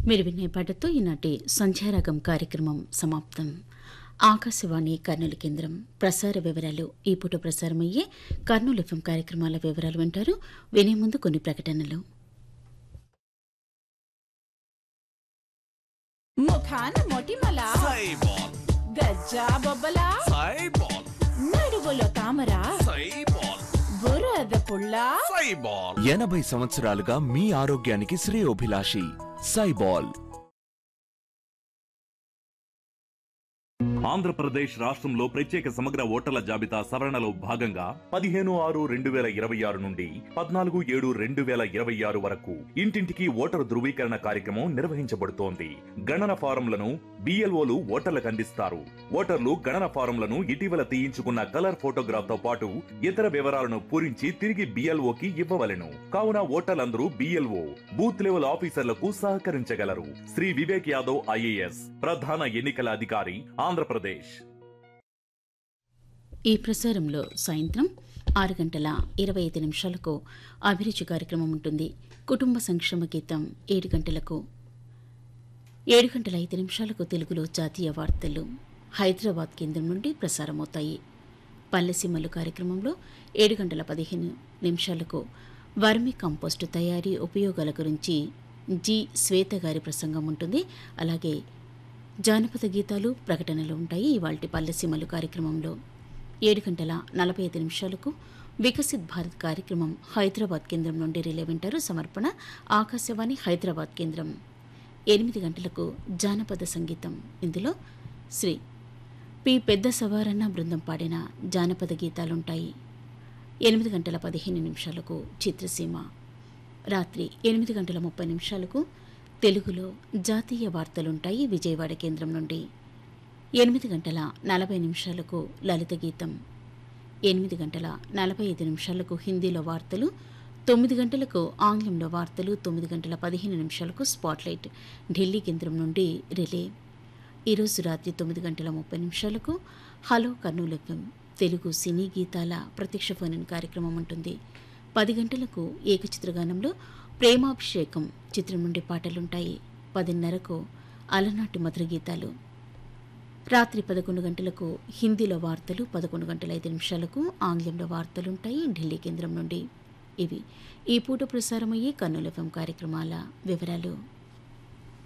మీరు వినే పాటతో ఈనాటి సంధ్యారాగం కార్యక్రమం సమాప్తం. ఆకాశవాణి కర్నూలు కేంద్రం ప్రసార వివరాలు. ఈ పూట ప్రసారమయ్యే కర్నూలు ఎఫ్ఎం కార్యక్రమాల వివరాలు వింటారు. వినే ముందు కొన్ని ప్రకటనలు. ముఖాన మొటిమల సైబాల్, గజ్జా బొబ్బల సైబాల్, నడువులో తామర సైబాల్, బురద పుల్ల సైబాల్. 80 సంవత్సరాలుగా మీ ఆరోగ్యానికి శ్రేయోభిలాషి సైబాల్. ఆంధ్రప్రదేశ్ రాష్ట్రంలో ప్రత్యేక సమగ్ర ఓటర్ల జాబితా సవరణలో భాగంగా 15/6/2026 నుండి 14/7/2026 వరకు ఇంటింటికి ఓటరు ధృవీకరణ కార్యక్రమం నిర్వహించబడుతోంది. గణన ఫారంలను బిఎల్ఓలు ఓటర్లకు అందిస్తారు. ఓటర్లు గణన ఫారంలను ఇటీవల తీయించుకున్న కలర్ ఫోటోగ్రాఫ్ తో పాటు ఇతర వివరాలను పూరించి తిరిగి బిఎల్ఓకి ఇవ్వవలెను. కావున ఓటర్లందరూ బిఎల్ఓ బూత్ లెవెల్ ఆఫీసర్లకు సహకరించగలరు. శ్రీ వివేక్ యాదవ్ ఐఏఎస్ ప్రధాన ఎన్నికల అధికారి, ఆంధ్రప్రదేశ్. ఈ ప్రసారంలో సాయంత్రం 6:25 అభిరుచి కార్యక్రమం ఉంటుంది. కుటుంబ సంక్షేమ గీతం 7 గంటలకు, 7:05 తెలుగులో జాతీయ వార్తలు హైదరాబాద్ కేంద్రం నుండి ప్రసారమవుతాయి. పల్లెసీమలు కార్యక్రమంలో 7:15 వర్మి కంపోస్టు తయారీ ఉపయోగాల గురించి జి శ్వేత గారి ప్రసంగం ఉంటుంది. అలాగే జానపద గీతాలు, ప్రకటనలు ఉంటాయి ఇవాల్టి పల్లెసీమలు కార్యక్రమంలో. 7:45 వికసిత్ భారత్ కార్యక్రమం హైదరాబాద్ కేంద్రం నుండి రిలే వింటారు. సమర్పణ ఆకాశవాణి హైదరాబాద్ కేంద్రం. 8 గంటలకు జానపద సంగీతం. ఇందులో శ్రీ పి పెద్ద సవారన్న బృందం పాడిన జానపద గీతాలుంటాయి. 8:15 చిత్రసీమ. రాత్రి 8:30 తెలుగులో జాతీయ వార్తలుంటాయి విజయవాడ కేంద్రం నుండి. 8:40 లలిత గీతం. 8:45 హిందీలో వార్తలు. 9 గంటలకు ఆంగ్లంలో వార్తలు. 9:15 స్పాట్లైట్ ఢిల్లీ కేంద్రం నుండి రిలే. ఈరోజు రాత్రి 9:30 హలో కర్నూలు ఎఫ్ఎం తెలుగు సినీ గీతాల ప్రత్యక్ష ఫోన్ కార్యక్రమం ఉంటుంది. 10 గంటలకు ఏకచిత్రగానంలో ప్రేమాభిషేకం చిత్రం నుండి పాటలుంటాయి. 10:30 అలనాటి మధుర గీతాలు. రాత్రి 11 గంటలకు హిందీలో వార్తలు. 11:05 ఆంగ్లంలో వార్తలుంటాయి ఢిల్లీ కేంద్రం నుండి. ఇవి ఈ పూట ప్రసారమయ్యే కర్నూలు ఎఫ్ఎం కార్యక్రమాల వివరాలు.